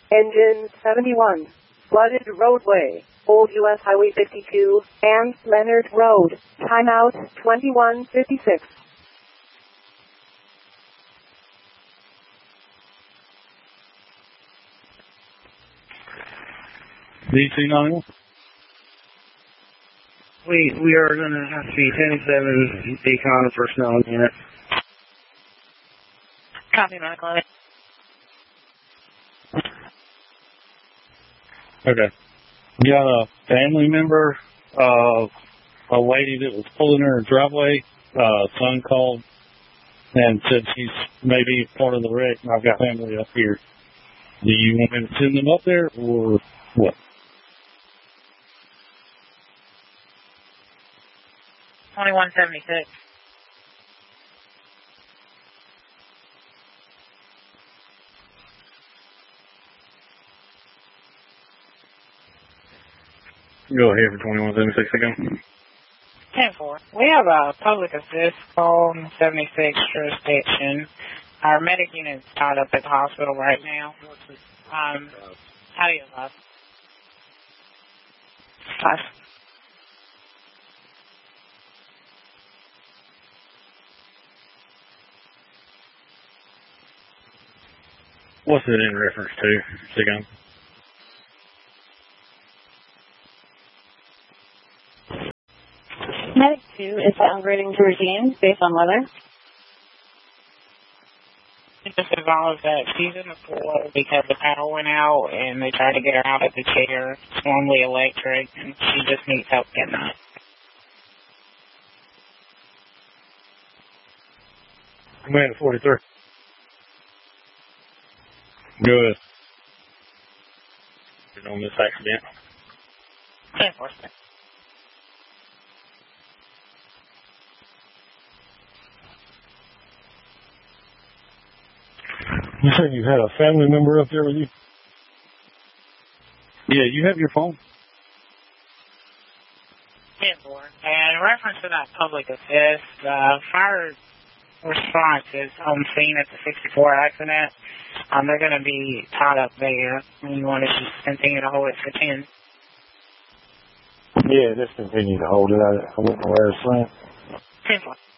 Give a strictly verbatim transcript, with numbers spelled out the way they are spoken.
Engine seventy-one. Flooded roadway. Old U S Highway fifty-two and Leonard Road. Timeout twenty-one fifty-six. D C nine. We we are going to have to be ten seven decon personnel unit. Copy, Michael. Okay. We got a family member, uh, a lady that was pulling her driveway. Uh, son called and said she's maybe part of the wreck. I've got family up here. Do you want me to send them up there or what? twenty-one seventy-six. Go ahead for twenty-one seventy-six again. ten four. We have a public assist call in seventy-six jurisdiction. Our medic unit's tied up at the hospital right now. Um, how do you love? Five. What's it in reference to, again? Medic two is downgrading to routine based on weather. It just involves that she's in the pool because the power went out and they tried to get her out of the chair. It's normally electric and she just needs help getting up. Command forty-three. Good. On this accident. ten four. You said you had a family member up there with you? Yeah, you have your phone? ten four. And in reference to that public assist, uh, fire response is on scene at the sixty-four accident. Um, they're going to be tied up there. And you want to just continue to hold it for ten. Yeah, just continue to hold it. I, I wouldn't know where it's at. ten four.